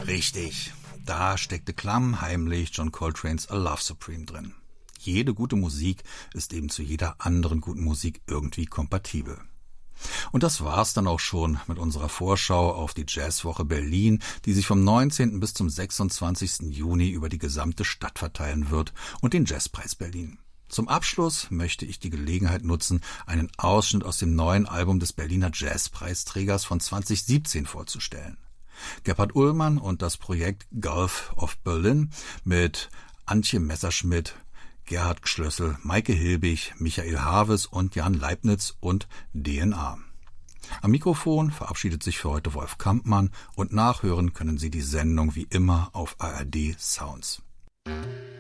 Richtig. Da steckte klammheimlich John Coltranes A Love Supreme drin. Jede gute Musik ist eben zu jeder anderen guten Musik irgendwie kompatibel. Und das war's dann auch schon mit unserer Vorschau auf die Jazzwoche Berlin, die sich vom 19. bis zum 26. Juni über die gesamte Stadt verteilen wird und den Jazzpreis Berlin. Zum Abschluss möchte ich die Gelegenheit nutzen, einen Ausschnitt aus dem neuen Album des Berliner Jazzpreisträgers von 2017 vorzustellen. Gebhard Ullmann und das Projekt Gulf of Berlin mit Antje Messerschmidt, Gerhard Schlössel, Maike Hilbig, Michael Haves und Jan Leibniz und DNA. Am Mikrofon verabschiedet sich für heute Wolf Kampmann und nachhören können Sie die Sendung wie immer auf ARD Sounds.